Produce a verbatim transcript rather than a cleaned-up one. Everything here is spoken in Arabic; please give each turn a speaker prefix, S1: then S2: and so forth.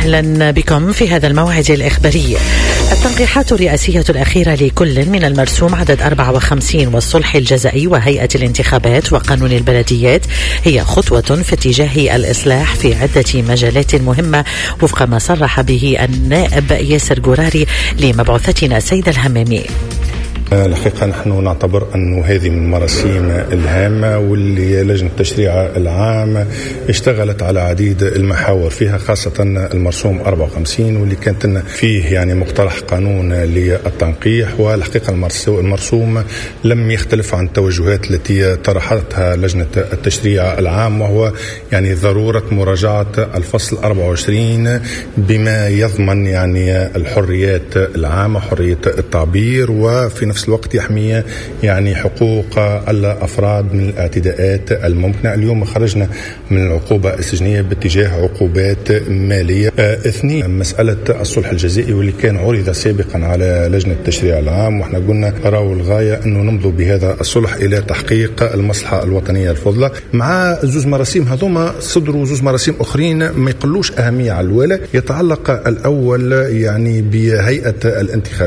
S1: أهلا بكم في هذا الموعد الإخباري. التنقيحات الرئاسية الأخيرة لكل من المرسوم عدد أربعة وخمسين والصلح الجزائي وهيئة الانتخابات وقانون البلديات هي خطوة في اتجاه الإصلاح في عدة مجالات مهمة وفق ما صرح به النائب ياسر قراري لمبعوثتنا سيد الهمامي.
S2: الحقيقة نحن نعتبر أنه هذه من المراسيم الهامة واللي لجنة التشريع العام اشتغلت على عديد المحاور فيها، خاصة المرسوم أربعة وخمسين واللي كانت فيه يعني مقترح قانون للتنقيح. والحقيقة المرسوم لم يختلف عن التوجهات التي طرحتها لجنة التشريع العام، وهو يعني ضرورة مراجعة الفصل أربعة وعشرين بما يضمن يعني الحريات العامة، حرية التعبير، وفي نفس الوقت يحمي يعني حقوق الأفراد من الاعتداءات الممكنة. اليوم خرجنا من العقوبة السجنية باتجاه عقوبات مالية. اثنين، مسألة الصلح الجزائي واللي كان عرض سابقا على لجنة التشريع العام، واحنا قلنا راو الغاية أنه نمضوا بهذا الصلح إلى تحقيق المصلحة الوطنية الفضلى. مع زوز مراسيم هذوما صدروا زوز مراسيم أخرين ما يقلوش أهمية على الولا، يتعلق الأول يعني بهيئة الانتخابات